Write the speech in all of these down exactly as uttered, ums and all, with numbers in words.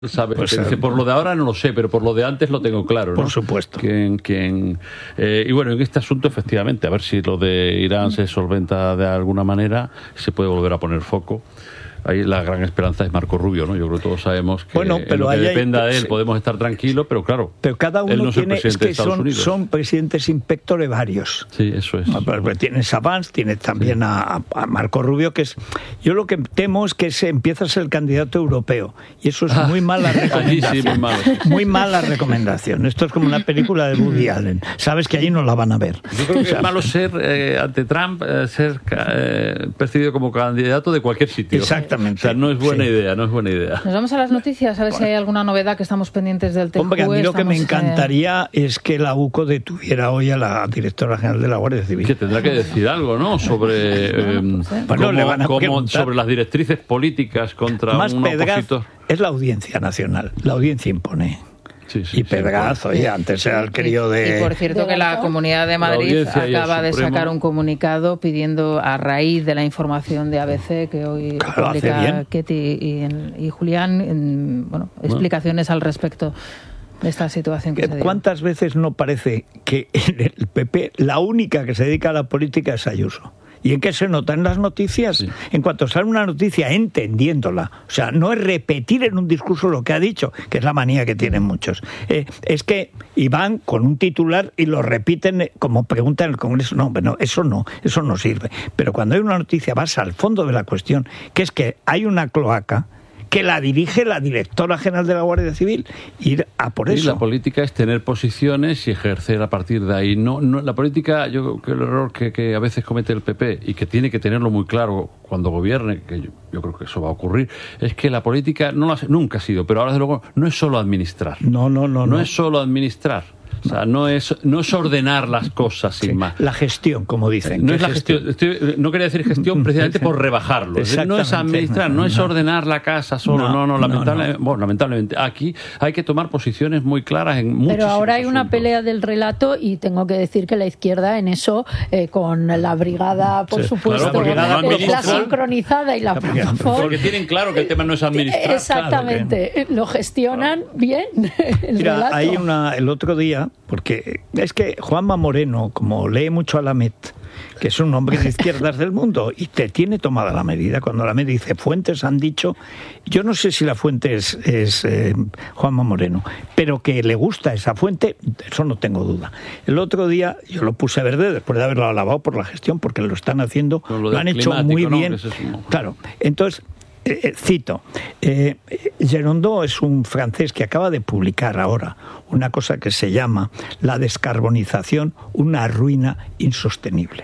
Sabe, pues, dice, por lo de ahora no lo sé, pero por lo de antes lo tengo claro, ¿no? Por supuesto. Que, que, eh, y bueno, en este asunto, efectivamente, a ver si lo de Irán se solventa de alguna manera, se puede volver a poner foco. Ahí la gran esperanza es Marco Rubio, ¿no? Yo creo que todos sabemos que bueno, pero en lo que hay, dependa de él sí. podemos estar tranquilos, pero claro, pero cada uno él no es tiene, el presidente es que de Estados son, Unidos. son presidentes inspectores varios. Sí, eso es. Pues tienes a Vance, tienes también sí. a, a Marco Rubio, que es... Yo lo que temo es que se empieza a ser el candidato europeo, y eso es muy mala recomendación. Allí sí, muy malo. Muy mala recomendación. Esto es como una película de Woody Allen. Sabes que allí no la van a ver. Yo creo que o sea, es malo ser, eh, ante Trump, eh, ser eh, percibido como candidato de cualquier sitio. Exactamente. O sea, no es buena sí. idea, no es buena idea. Nos vamos a las noticias, a ver bueno. si hay alguna novedad que estamos pendientes del T Q E. Hombre, a mí lo que me estamos, encantaría eh... es que la U C O detuviera hoy a la directora general de la Guardia Civil. Que tendrá que decir algo, ¿no? Sobre eh, bueno, pues, eh. bueno, cómo, le van a cómo, sobre las directrices políticas contra Más un Pedraz opositor. Es la Audiencia Nacional, la Audiencia impone. Sí, sí, y Pedraz, sí, oye, antes era el crío de... Y por cierto que la Comunidad de Madrid acaba de sacar un comunicado pidiendo, a raíz de la información de A B C que hoy claro, publica Ketty y, y Julián, en, bueno, explicaciones bueno. al respecto de esta situación que se dio. ¿Cuántas veces no parece que en el P P la única que se dedica a la política es Ayuso? ¿Y en qué se nota? En las noticias. Sí. En cuanto sale una noticia, entendiéndola. O sea, no es repetir en un discurso lo que ha dicho, que es la manía que tienen muchos. Eh, es que iban con un titular y lo repiten como pregunta en el Congreso. No, no, eso no, eso no sirve. Pero cuando hay una noticia vas al fondo de la cuestión, que es que hay una cloaca que la dirige la directora general de la Guardia Civil, ir a por eso. Y la política es tener posiciones y ejercer a partir de ahí. No, no la política, yo creo que el error que, que a veces comete el P P y que tiene que tenerlo muy claro cuando gobierne, que yo, yo creo que eso va a ocurrir, es que la política no la, nunca ha sido, pero ahora desde luego no es solo administrar. No, no, no. No, no. es solo administrar. O sea, no es, no es ordenar las cosas sin sí, más. La gestión, como dicen. No es la gestión. Estoy, no quería decir gestión precisamente por rebajarlo. No es administrar, no es ordenar la casa solo. No, no, no lamentablemente, no, no. Bueno, lamentablemente. Aquí hay que tomar posiciones muy claras en muchos Pero ahora hay asuntos. Una pelea del relato y tengo que decir que la izquierda en eso, eh, con la brigada, por sí, supuesto, claro, la, la sincronizada y la Vodafone. Porque tienen claro que el tema no es administrar. Exactamente. Claro que... Lo gestionan claro. bien. El Mira, relato. hay una, el otro día, porque es que Juanma Moreno, como lee mucho a Lamet, que es un hombre de izquierdas del mundo, y te tiene tomada la medida. Cuando Lamet dice, fuentes han dicho, yo no sé si la fuente es, es eh, Juanma Moreno, pero que le gusta esa fuente, eso no tengo duda. El otro día yo lo puse verde después de haberlo alabado por la gestión, porque lo están haciendo, lo, lo han hecho muy ¿no? bien. Es claro, entonces... Eh, cito, eh, Gerondeau es un francés que acaba de publicar ahora una cosa que se llama La descarbonización, una ruina insostenible.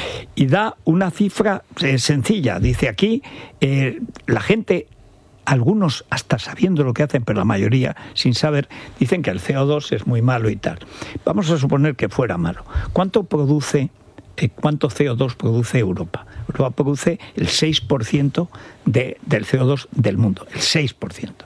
Y da una cifra eh, sencilla. Dice aquí, eh, la gente, algunos hasta sabiendo lo que hacen, pero la mayoría sin saber, dicen que el C O dos es muy malo y tal. Vamos a suponer que fuera malo. ¿Cuánto produce, eh, cuánto C O dos produce Europa? Europa produce el seis por ciento de, del C O dos del mundo, el seis por ciento.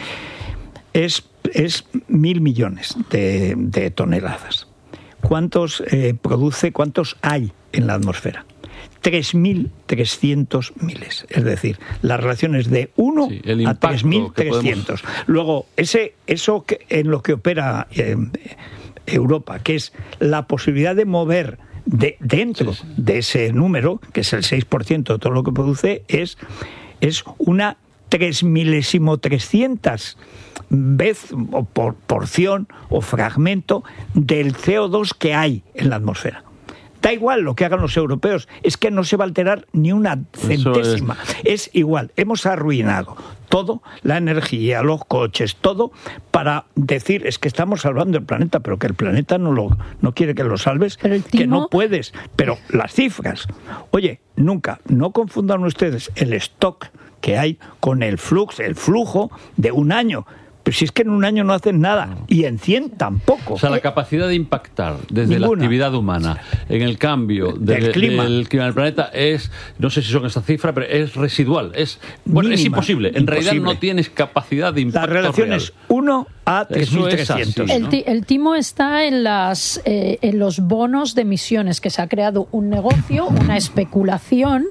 Es, es mil millones de, de toneladas. ¿Cuántos eh, produce, cuántos hay en la atmósfera? tres mil trescientos miles. Es decir, la relación es de uno sí, a tres mil trescientos. Podemos... Luego, ese, eso que, en lo que opera eh, Europa, que es la posibilidad de mover De, dentro sí, sí. de ese número, que es el seis por ciento de todo lo que produce, es, es una tres milésimo trescientas vez o por, porción o fragmento del C O dos que hay en la atmósfera. Da igual lo que hagan los europeos, es que no se va a alterar ni una centésima. Es... es igual, hemos arruinado todo, la energía, los coches, todo, para decir, es que estamos salvando el planeta, pero que el planeta no lo no quiere que lo salves, timo... que no puedes. Pero las cifras, oye, nunca, no confundan ustedes el stock que hay con el flujo, el flujo de un año. Pero si es que en un año no hacen nada, y en cien tampoco. O sea, la capacidad de impactar desde Ninguna. la actividad humana en el cambio de, del, clima. del clima del planeta es, no sé si son esas cifras, pero es residual. Es, bueno, Mínima, es imposible. En imposible. realidad no tienes capacidad de impacto La relación real. es uno a a tres mil trescientos. ¿no? El, ti, el timo está en, las, eh, en los bonos de emisiones, que se ha creado un negocio, una especulación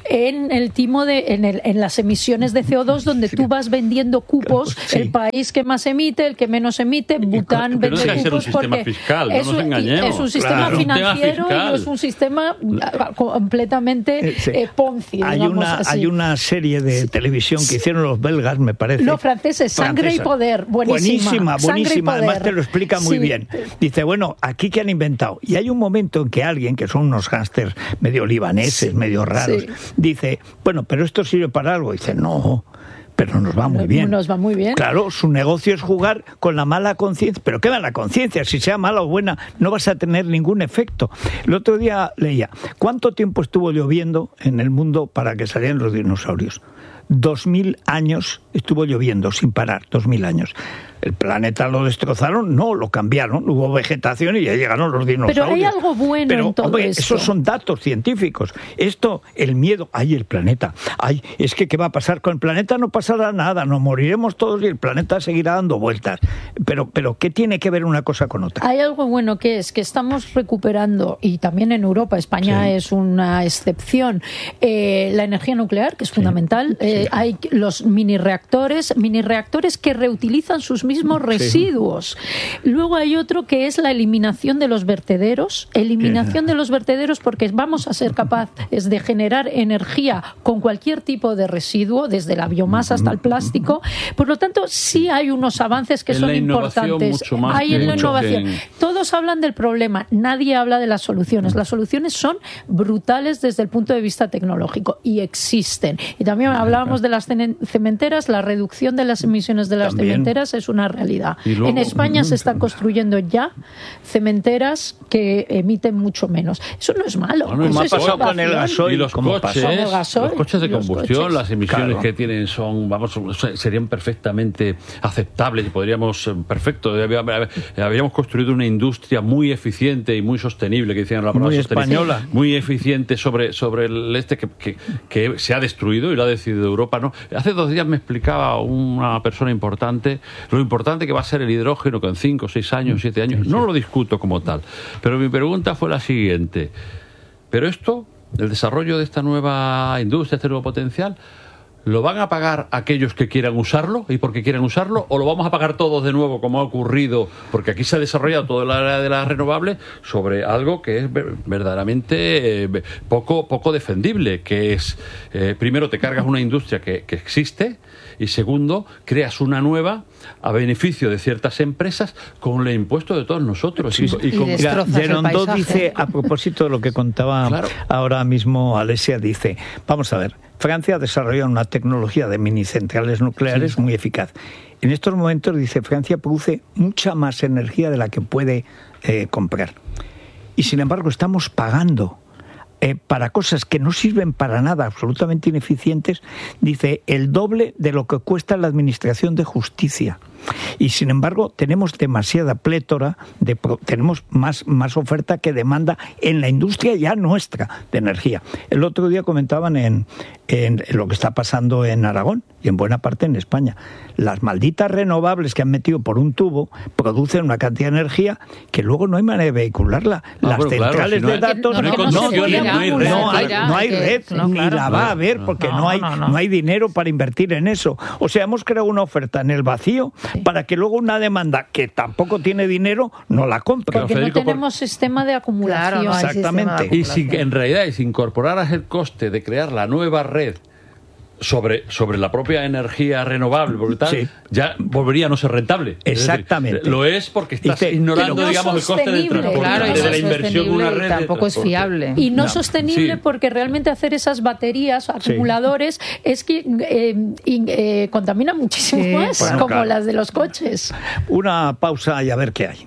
en el timo de, en, el, en las emisiones de C O dos, donde tú vas vendiendo cupos, sí. el país que más emite, el que menos emite, Bután pero vende no cupos ser un sistema porque fiscal, es, no nos engañemos. Es un sistema claro. financiero un y no es un sistema completamente sí. eh, Ponzi. Hay una, así. hay una serie de televisión que hicieron los belgas, me parece. Los franceses, Sangre Francesa. y Poder, buenísima. Buenísima, buenísima, además te lo explica muy sí. bien. Dice, bueno, aquí que han inventado. Y hay un momento en que alguien, que son unos gángsters medio libaneses, sí. medio raros, sí. dice, bueno, pero esto sirve para algo. Dice, no, pero nos va muy bien. Nos va muy bien. Claro, su negocio es jugar con la mala conciencia. Pero ¿qué mala conciencia? Si sea mala o buena, no vas a tener ningún efecto. El otro día leía, ¿cuánto tiempo estuvo lloviendo en el mundo para que salieran los dinosaurios? Dos mil años estuvo lloviendo sin parar, dos mil años. ¿El planeta lo destrozaron? No, lo cambiaron. Hubo vegetación y ya llegaron los dinosaurios. Pero hay algo bueno Pero, en todo hombre, esto. Esos son datos científicos. Esto, el miedo, ay, el planeta. Ay, es que ¿qué va a pasar con el planeta? No pasará nada, nos moriremos todos y el planeta seguirá dando vueltas. Pero, pero ¿qué tiene que ver una cosa con otra? Hay algo bueno que es que estamos recuperando, y también en Europa, España sí. es una excepción, eh, la energía nuclear, que es sí. fundamental. Sí. Eh, hay los mini reactores, mini reactores que reutilizan sus mismos residuos. Sí. Luego hay otro que es la eliminación de los vertederos, eliminación de los vertederos porque vamos a ser capaces de generar energía con cualquier tipo de residuo, desde la biomasa hasta el plástico. Por lo tanto, sí hay unos avances que en son importantes. Hay en la innovación. Que... Todos hablan del problema, nadie habla de las soluciones. Las soluciones son brutales desde el punto de vista tecnológico y existen. Y también hablábamos de las cementeras, la reducción de las emisiones de las también. cementeras es una realidad. Luego, en España se están construyendo ya cementeras que emiten mucho menos. Eso no es malo. Bueno, eso ha pasado con el gasoil. Y los coches, gasoil, los coches de los combustión, coches. las emisiones claro. que tienen son, vamos, serían perfectamente aceptables y podríamos, perfecto, habríamos construido una industria muy eficiente y muy sostenible, que decían la palabra muy sostenible, española, muy eficiente sobre, sobre el este que, que, que se ha destruido y lo ha decidido Europa. ¿No? Hace dos días me explicaba una persona importante lo importante que va a ser el hidrógeno con cinco, seis años, siete años. No lo discuto como tal, pero mi pregunta fue la siguiente. ¿Pero esto, el desarrollo de esta nueva industria, este nuevo potencial, ¿lo van a pagar aquellos que quieran usarlo y porque quieran usarlo, o lo vamos a pagar todos de nuevo, como ha ocurrido? Porque aquí se ha desarrollado toda la área de las renovables sobre algo que es verdaderamente eh, poco, poco defendible, que es, eh, primero, te cargas una industria que, que existe, y segundo, creas una nueva a beneficio de ciertas empresas con el impuesto de todos nosotros. Sí, y, y con... Mira, Gerondó dice, a propósito de lo que contaba claro. ahora mismo Alessia, dice, vamos a ver, Francia ha desarrollado una tecnología de minicentrales nucleares sí. muy eficaz. En estos momentos, dice, Francia produce mucha más energía de la que puede eh, comprar. Y sin embargo, estamos pagando Eh, para cosas que no sirven para nada, absolutamente ineficientes, dice, el doble de lo que cuesta la administración de justicia. Y sin embargo tenemos demasiada plétora, de, tenemos más, más oferta que demanda en la industria ya nuestra de energía. El otro día comentaban en, en, en lo que está pasando en Aragón y en buena parte en España. Las malditas renovables que han metido por un tubo producen una cantidad de energía que luego no hay manera de vehicularla. Ah, Las bueno, centrales claro, si de datos no, no, no, no, no, tienen, no hay red, no hay, no hay red no, ni claro, la va a haber porque no, no, hay, no, no. no hay dinero para invertir en eso. O sea, hemos creado una oferta en el vacío sí. para que luego una demanda que tampoco tiene dinero no la compre. Porque Federico, no tenemos por... sistema de acumulación. Claro, no exactamente. Y si en realidad si incorporaras el coste de crear la nueva red sobre, sobre la propia energía renovable, porque tal, sí. ya volvería a no ser rentable. Exactamente. Es decir, lo es porque estás Dice, ignorando, no digamos, el coste del transporte, claro, de la inversión en una red. Tampoco es fiable. Y no, no sostenible sí. porque realmente hacer esas baterías, acumuladores, sí. es que eh, eh, contamina muchísimo sí. más, bueno, como claro. las de los coches. Una pausa y a ver qué hay.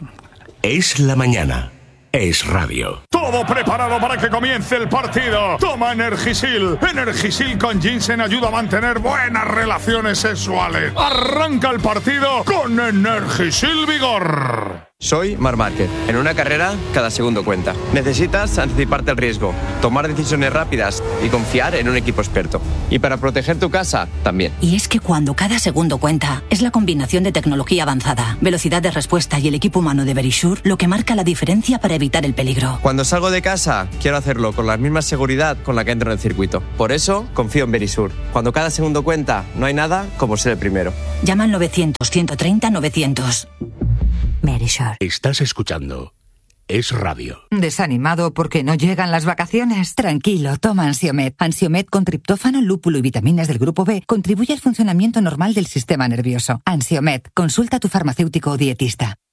Es la mañana. Es radio. Todo preparado para que comience el partido. Toma Energisil. Energisil con ginseng ayuda a mantener buenas relaciones sexuales. Arranca el partido con Energisil Vigor. Soy Marc Márquez. En una carrera, cada segundo cuenta. Necesitas anticiparte al riesgo, tomar decisiones rápidas y confiar en un equipo experto. Y para proteger tu casa, también. Y es que cuando cada segundo cuenta, es la combinación de tecnología avanzada, velocidad de respuesta y el equipo humano de Verisure lo que marca la diferencia para evitar el peligro. Cuando salgo de casa, quiero hacerlo con la misma seguridad con la que entro en el circuito. Por eso, confío en Verisure. Cuando cada segundo cuenta, no hay nada como ser el primero. Llama al novecientos, ciento treinta, novecientos. Verisure. Estás escuchando Es Radio. ¿Desanimado porque no llegan las vacaciones? Tranquilo, toma Ansiomed. Ansiomed con triptófano, lúpulo y vitaminas del grupo B contribuye al funcionamiento normal del sistema nervioso. Ansiomed, consulta a tu farmacéutico o dietista.